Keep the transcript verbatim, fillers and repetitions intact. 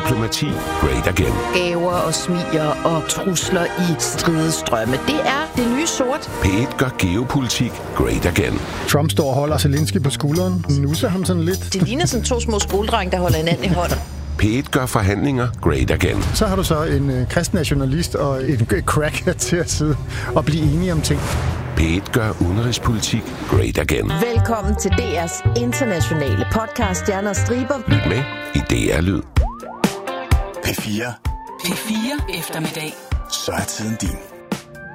Diplomati Great Again. Gaver og smiger og trusler i stridestrømme. Det er det nye sort. P et gør geopolitik Great Again. Trump står og holder Zelensky på skulderen. Nusser ham sådan lidt. Det ligner sådan to små skoledrenge, der holder hinanden i hånden. P et gør forhandlinger Great Again. Så har du så en øh, kristen nationalist og en øh, cracker til at sidde og blive enige om ting. P et gør udenrigspolitik Great Again. Velkommen til D R's internationale podcast Stjerner og Striber. Lyt med i D R Lyd. P fire. P fire eftermiddag. Så er tiden din.